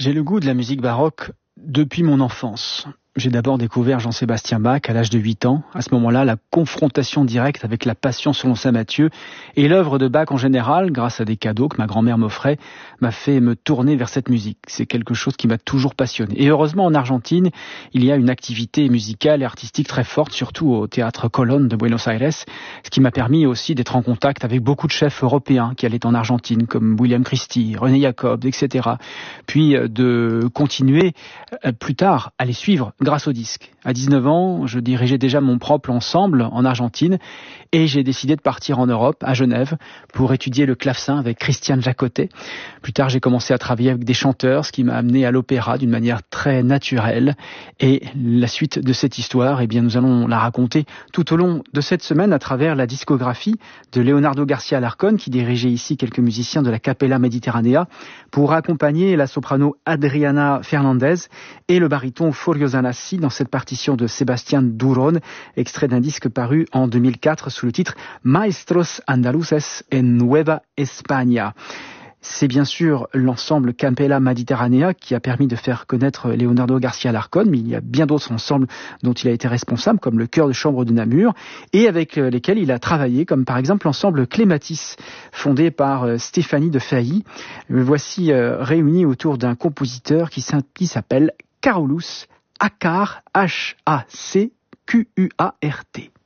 J'ai le goût de la musique baroque depuis mon enfance. J'ai d'abord découvert Jean-Sébastien Bach à l'âge de 8 ans. À ce moment-là, la confrontation directe avec la Passion selon saint Matthieu et l'œuvre de Bach en général, grâce à des cadeaux que ma grand-mère m'offrait, m'a fait me tourner vers cette musique. C'est quelque chose qui m'a toujours passionné. Et heureusement, en Argentine, il y a une activité musicale et artistique très forte, surtout au Théâtre Colón de Buenos Aires, ce qui m'a permis aussi d'être en contact avec beaucoup de chefs européens qui allaient en Argentine, comme William Christie, René Jacobs, etc. Puis de continuer plus tard à les suivre grâce au disque. À 19 ans, je dirigeais déjà mon propre ensemble en Argentine et j'ai décidé de partir en Europe, à Genève, pour étudier le clavecin avec Christian Jacotet. Plus tard, j'ai commencé à travailler avec des chanteurs, ce qui m'a amené à l'opéra d'une manière très naturelle. Et la suite de cette histoire, eh bien, nous allons la raconter tout au long de cette semaine à travers la discographie de Leonardo García Alarcón, qui dirigeait ici quelques musiciens de la Capella Mediterranea, pour accompagner la soprano Adriana Fernandez et le baryton Furio Zanassi dans cette partition de Sébastien Durón, extrait d'un disque paru en 2004 sous le titre Maestros Andaluces en Nueva España. C'est bien sûr l'ensemble Capella Mediterranea qui a permis de faire connaître Leonardo García Alarcón, mais il y a bien d'autres ensembles dont il a été responsable, comme le chœur de chambre de Namur, et avec lesquels il a travaillé, comme par exemple l'ensemble Clématis, fondé par Stéphanie de Failly. Voici réunis autour d'un compositeur qui s'appelle Carolus Haccart, H-A-C-Q-U-A-R-T.